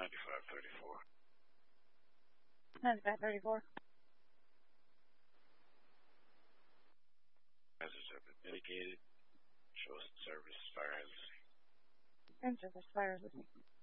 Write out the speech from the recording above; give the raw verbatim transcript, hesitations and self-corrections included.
ninety-five thirty-four. ninety-five thirty-four. Hazards have been mitigated. Shows service fire hazards. And service fire hazards.